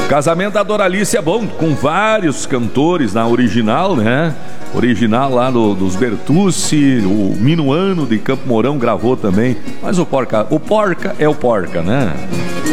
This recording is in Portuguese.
Casamento da Doralice é bom, com vários cantores na original, né? Original lá dos Bertucci, o Minuano de Campo Mourão gravou também. Mas o Porca é o Porca, né?